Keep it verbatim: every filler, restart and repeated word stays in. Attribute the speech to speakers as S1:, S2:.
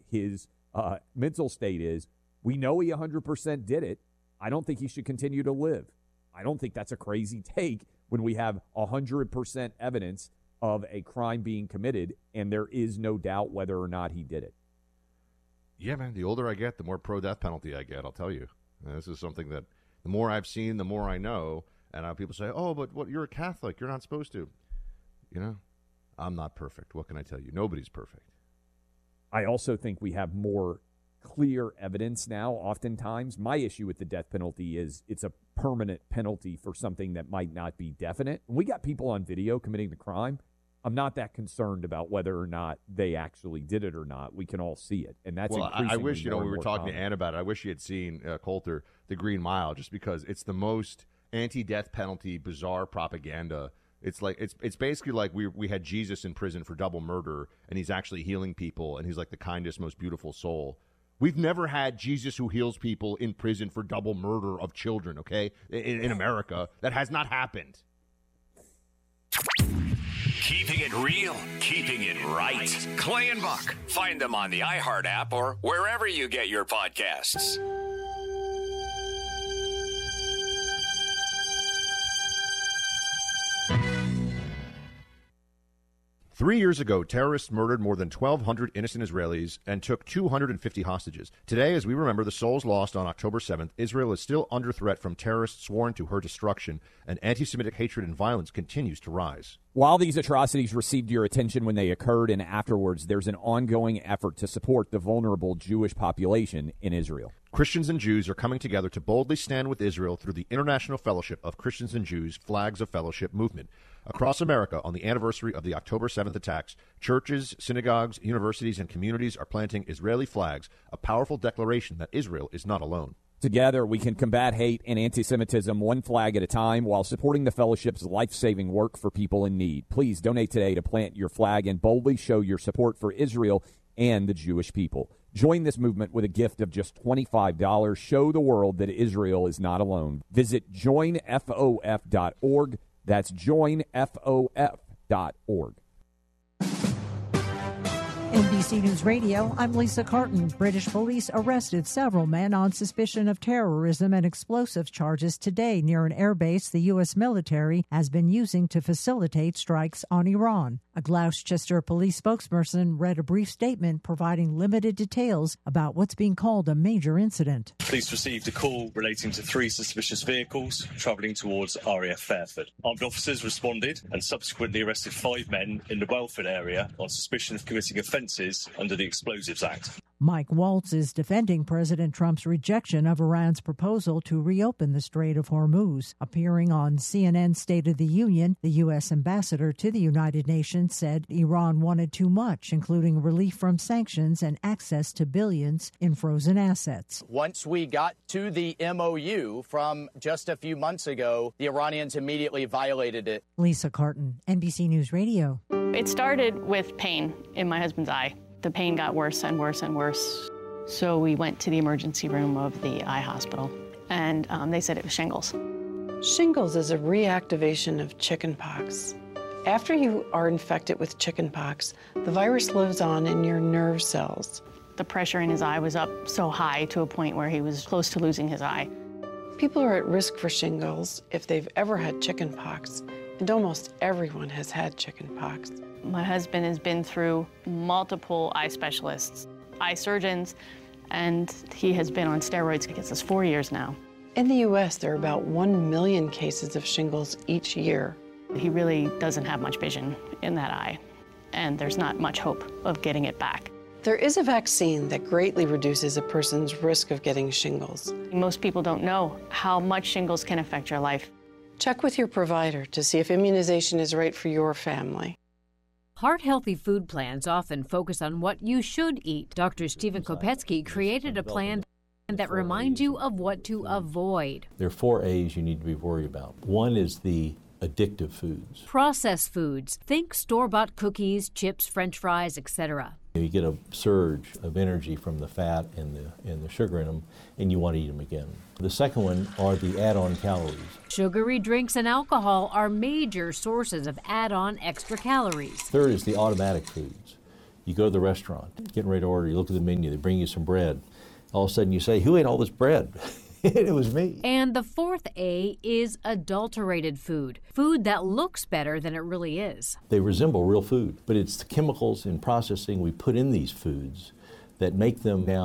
S1: his uh, mental state is. We know he one hundred percent did it. I don't think he should continue to live. I don't think that's a crazy take when we have one hundred percent evidence of a crime being committed, and there is no doubt whether or not he did it.
S2: Yeah, man, the older I get, the more pro-death penalty I get, I'll tell you. And this is something that the more I've seen, the more I know. And uh, people say, oh, but what? You're a Catholic. You're not supposed to. You know, I'm not perfect. What can I tell you? Nobody's perfect.
S1: I also think we have more clear evidence now. Oftentimes, my issue with the death penalty is it's a permanent penalty for something that might not be definite. When we got people on video committing the crime, I'm not that concerned about whether or not they actually did it or not. We can all see it, and that's
S2: well.
S1: increasingly
S2: I wish you know
S1: more
S2: we were
S1: and more
S2: talking
S1: common.
S2: to Ann about it. I wish she had seen uh, Coulter, The Green Mile, just because it's the most anti-death penalty, bizarre propaganda. It's like it's it's basically like we we had Jesus in prison for double murder, and he's actually healing people, and he's like the kindest, most beautiful soul. We've never had Jesus who heals people in prison for double murder of children. Okay, in, in America, that has not happened.
S3: Keeping it real, keeping it right. Clay and Buck. Find them on the iHeart app or wherever you get your podcasts.
S2: Three years ago, terrorists murdered more than twelve hundred innocent Israelis and took two hundred fifty hostages. Today, as we remember the souls lost on October seventh, Israel is still under threat from terrorists sworn to her destruction, and anti-Semitic hatred and violence continues to rise.
S1: While these atrocities received your attention when they occurred and afterwards, there's an ongoing effort to support the vulnerable Jewish population in Israel.
S2: Christians and Jews are coming together to boldly stand with Israel through the International Fellowship of Christians and Jews Flags of Fellowship movement. Across America, on the anniversary of the October seventh attacks, churches, synagogues, universities, and communities are planting Israeli flags, a powerful declaration that Israel is not alone.
S1: Together, we can combat hate and anti-Semitism one flag at a time while supporting the fellowship's life-saving work for people in need. Please donate today to plant your flag and boldly show your support for Israel and the Jewish people. Join this movement with a gift of just twenty-five dollars. Show the world that Israel is not alone. Visit join f o f dot org. That's join f o f dot org.
S4: N B C News Radio, I'm Lisa Carton. British police arrested several men on suspicion of terrorism and explosives charges today near an airbase the U S military has been using to facilitate strikes on Iran. A Gloucester police spokesperson read a brief statement providing limited details about what's being called a major incident.
S5: Police received a call relating to three suspicious vehicles travelling towards R A F Fairford. Armed officers responded and subsequently arrested five men in the Welford area on suspicion of committing offences under the Explosives Act.
S4: Mike Waltz is defending President Trump's rejection of Iran's proposal to reopen the Strait of Hormuz. Appearing on C N N's State of the Union, the U S ambassador to the United Nations said Iran wanted too much, including relief from sanctions and access to billions in frozen assets.
S6: Once we got to the M O U from just a few months ago, the Iranians immediately violated it.
S4: Lisa Carton, N B C News Radio.
S7: It started with pain in my husband's eye. The pain got worse and worse and worse. So we went to the emergency room of the eye hospital, and um, they said it was shingles.
S8: Shingles is a reactivation of chickenpox. After you are infected with chickenpox, the virus lives on in your nerve cells.
S7: The pressure in his eye was up so high to a point where he was close to losing his eye.
S8: People are at risk for shingles if they've ever had chickenpox, and almost everyone has had chickenpox.
S7: My husband has been through multiple eye specialists, eye surgeons, and he has been on steroids. I guess it's four years now.
S8: In the U S, there are about one million cases of shingles each year.
S7: He really doesn't have much vision in that eye, and there's not much hope of getting it back.
S8: There is a vaccine that greatly reduces a person's risk of getting shingles.
S7: Most people don't know how much shingles can affect your life.
S8: Check with your provider to see if immunization is right for your family.
S9: Heart-healthy food plans often focus on what you should eat. Doctor Stephen Kopetsky created a plan that reminds you of what to avoid.
S10: There are four A's you need to be worried about. One is the addictive foods.
S9: Processed foods. Think store-bought cookies, chips, French fries, et cetera.
S10: You get a surge of energy from the fat and the and the sugar in them, and you want to eat them again. The second one are the add-on calories.
S9: Sugary drinks and alcohol are major sources of add-on extra calories.
S10: Third is the automatic foods. You go to the restaurant, getting ready to order, you look at the menu, they bring you some bread. All of a sudden you say, who ate all this bread? It was me.
S9: And the fourth A is adulterated food, food that looks better than it really is.
S10: They resemble real food, but it's the chemicals and processing we put in these foods that make them now